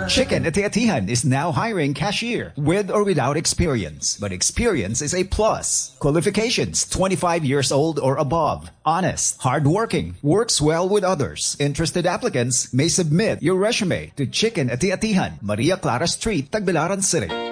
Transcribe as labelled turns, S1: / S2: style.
S1: Chicken Ati-Atihan is now hiring cashier with or without experience. But experience is a plus. Qualifications, 25 years old or above. Honest, hardworking, works well with others. Interested applicants may submit your resume to Chicken Ati-Atihan, Maria Clara Street, Tagbilaran City.